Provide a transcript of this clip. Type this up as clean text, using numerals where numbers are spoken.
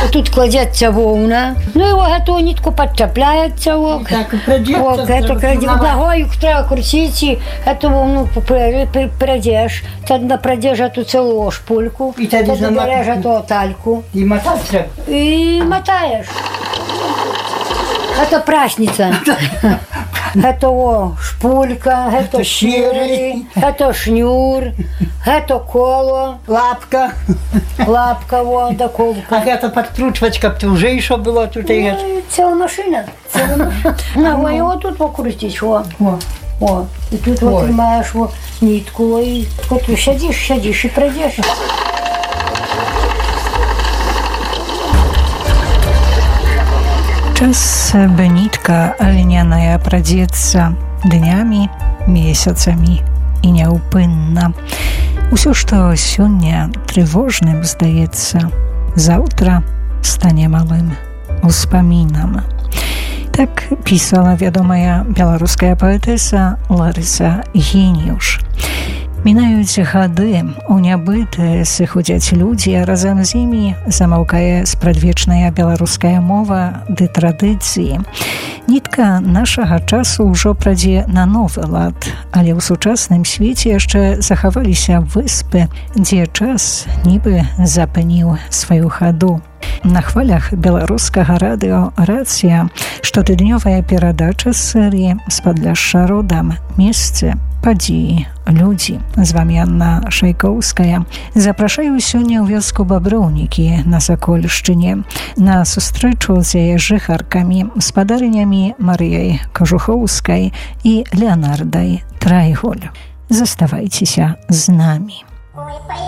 тут кладеться вовна, ну і эту нитку подчепляється, ногою треба крутити, эту вовну передеш, тоді передеш эту цілу шпульку, тоді береш эту тальку. І мотати треба? І мотаєш. Это прасница. Это шпулька, это щири, это шнюр, это коло. Лапка. Лапка, вот, да колка. А это подкручивачка, вже і що було тут? Ціла машина. Ногою його тут покрутиш, о. І тут вот тримаєш нитку, і тут сядиш і пройдеш. Час, by nitka lniana pradzeться dniami, miesiącami i nieupynna. Усё, што сёння трывожным здаецца, заўтра стане малым успамінам. Так пісала вядомая беларуская паэтэса Ларыса Геніюш. Мінаюць гады, у нябыты сыходзяць людзі, а разам з імі замаўкае спрадвечная беларуская мова ды традыцыі. Нітка нашага часу ўжо прадзе на новы лад, але ў сучасным свеце яшчэ захаваліся выспы, дзе час нібы запыніў сваю хаду. На хвалях беларускага радыё «Рацыя» штотыднёвая перадача з серыі «З Падляшша родам. Месцы, падзеі, людзі». З вамі Анна Шайкоўская. Запрашаю сёння ў вёску Баброўнікі на Сакольшчыне на сустрэчу з яе жыхаркамі, спадарынямі Марыяй Кажухоўскай і Леанардай Трайголь. Заставайцеся з намі.